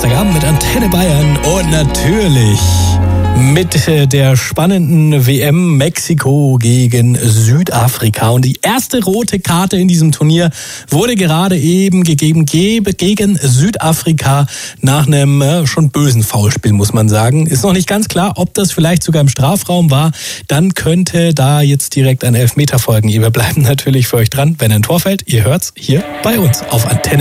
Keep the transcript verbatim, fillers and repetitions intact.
Samstagabend mit Antenne Bayern und natürlich mit der spannenden W M Mexiko gegen Südafrika. Und die erste rote Karte in diesem Turnier wurde gerade eben gegeben gegen Südafrika nach einem äh, schon bösen Foulspiel, muss man sagen. Ist noch nicht ganz klar, ob das vielleicht sogar im Strafraum war. Dann könnte da jetzt direkt ein Elfmeter folgen. Wir bleiben natürlich für euch dran, wenn ein Tor fällt. Ihr hört's hier bei uns auf Antenne.